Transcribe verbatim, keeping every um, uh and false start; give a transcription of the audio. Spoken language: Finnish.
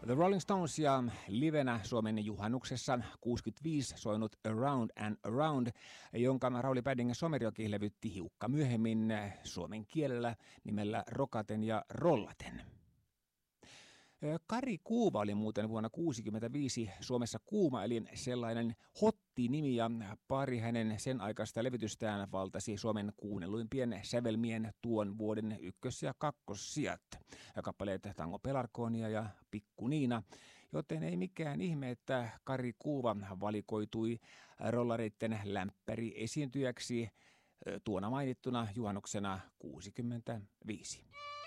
The Rolling Stones ja livenä Suomen juhannuksessa kuusikymmentäviisi soinut Around and Around, jonka Rauli Päding Somerjoki levytti hiukka myöhemmin suomen kielellä nimellä Rokaten ja Rollaten. Kari Kuuva oli muuten vuonna tuhatyhdeksänsataakuusikymmentäviisi Suomessa kuuma, eli sellainen hotti-nimi, ja pari hänen sen aikaista levytystään valtasi Suomen kuunnelluimpien sävelmien tuon vuoden ykkös- ja kakkossijat. Kappaleet Tango Pelargonia ja Pikku Niina, joten ei mikään ihme, että Kari Kuuva valikoitui rollareitten lämpäri esiintyjäksi tuona mainittuna juhannuksena kuusikymmentäviisi.